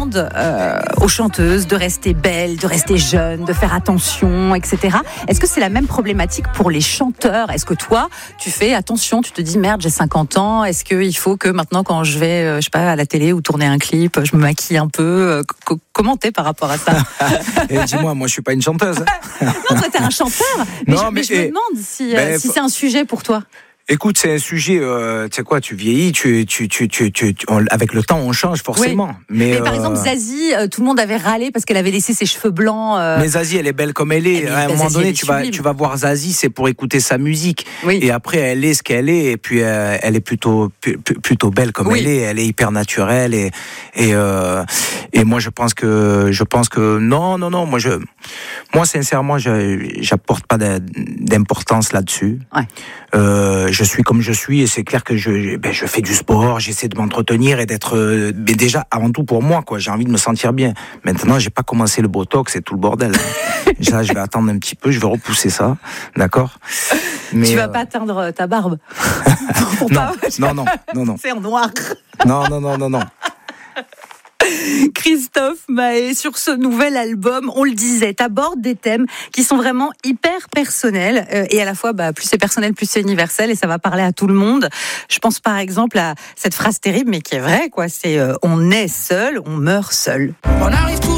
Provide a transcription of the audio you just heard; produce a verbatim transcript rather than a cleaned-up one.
demande euh, aux chanteuses de rester belles, de rester jeunes, de faire attention, et cetera. Est-ce que c'est la même problématique pour les chanteurs ? Est-ce que toi, tu fais attention, tu te dis merde, j'ai cinquante ans, est-ce qu'il faut que maintenant quand je vais, euh, je sais pas, à la télé ou tourner un clip, je me maquille un peu euh, c- Comment t'es par rapport à ça ? Et dis-moi, moi je suis pas une chanteuse. Non, toi t'es un chanteur, mais, Non, je, mais mais je me et- demande si, euh, ben, si c'est un sujet pour toi. Écoute, c'est un sujet, euh, tu sais quoi, tu vieillis, tu, tu, tu, tu, tu, tu- on- avec le temps on change forcément. Oui. Mais, Mais par euh, exemple, Zazie, euh, tout le monde avait râlé parce qu'elle avait laissé ses cheveux blancs. euh, mais Zazie, elle est belle comme elle est. Elle est- À un Zazie, moment elle donné, est tu vas, sublime. tu vas voir Zazie, c'est pour écouter sa musique. Oui. Et après, elle est ce qu'elle est. Et puis, euh, elle est plutôt, pu- pu- plutôt belle comme Oui. elle est. Elle est hyper naturelle. Et, et, euh, et moi, je pense que, je pense que, non, non, non. Moi, je, moi, sincèrement, je, j'apporte pas de- d'importance là-dessus. Ouais. Euh, je suis comme je suis et c'est clair que je, ben, je fais du sport, j'essaie de m'entretenir et d'être, euh, mais déjà avant tout pour moi, quoi. J'ai envie de me sentir bien. Maintenant, j'ai pas commencé le botox et tout le bordel. Là, je vais attendre un petit peu, je vais repousser ça, d'accord. Mais Tu vas euh, pas teindre ta barbe. Pour non, pas- non, non, non, non, C'est en noir. non, non, non, non, non. Christophe Mahé, sur ce nouvel album, on le disait, t'abordes des thèmes qui sont vraiment hyper personnels euh, et à la fois, bah, plus c'est personnel, plus c'est universel et ça va parler à tout le monde. Je pense par exemple à cette phrase terrible, mais qui est vraie, quoi. C'est euh, on est seul, on meurt seul. On arrive tous